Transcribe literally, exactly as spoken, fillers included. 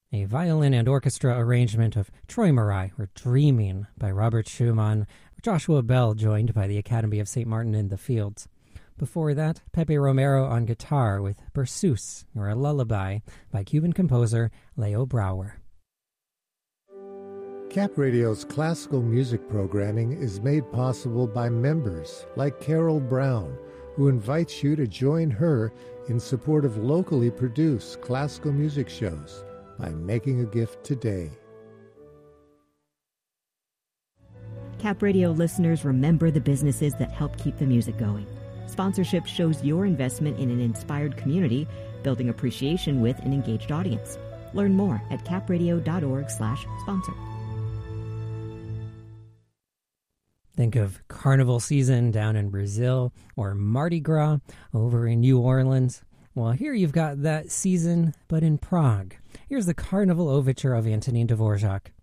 a violin and orchestra arrangement of Träumerei, or Dreaming, by Robert Schumann. Joshua Bell joined by the Academy of Saint Martin in the Fields. Before that, Pepe Romero on guitar with Berceuse, or a Lullaby, by Cuban composer Leo Brouwer. Cap Radio's classical music programming is made possible by members like Carol Brown, who invites you to join her in support of locally produced classical music shows by making a gift today. Cap Radio listeners, remember the businesses that help keep the music going. Sponsorship shows your investment in an inspired community, building appreciation with an engaged audience. Learn more at capradio.org slash sponsor. Think of carnival season down in Brazil or Mardi Gras over in New Orleans. Well, here you've got that season, but in Prague. Here's the Carnival Overture of Antonin Dvorak.